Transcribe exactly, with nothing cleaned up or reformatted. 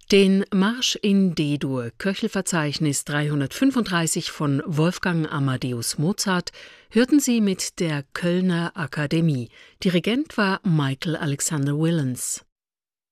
Den Marsch in D-Dur, Köchelverzeichnis dreihundertfünfunddreißig von Wolfgang Amadeus Mozart, hörten Sie mit der Kölner Akademie. Dirigent war Michael Alexander Willens.